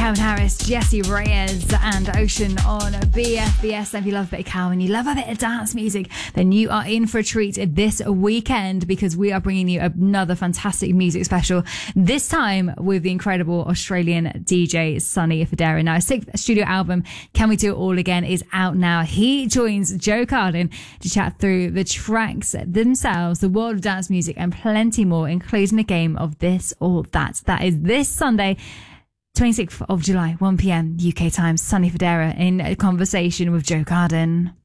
Calvin Harris, Jesse Reyes and Ocean on BFBS. If you love a bit of Calvin, you love a bit of dance music, then you are in for a treat this weekend, because we are bringing you another fantastic music special, this time with the incredible Australian DJ Sonny Fodera. Now, his 6th studio album, Can We Do It All Again, is out now. He joins Joe Carden to chat through the tracks themselves, the world of dance music, and plenty more, including a game of This or That. That is this Sunday, 26th of July, 1 p.m. UK time. Sonny Fodera in a conversation with Joe Carden.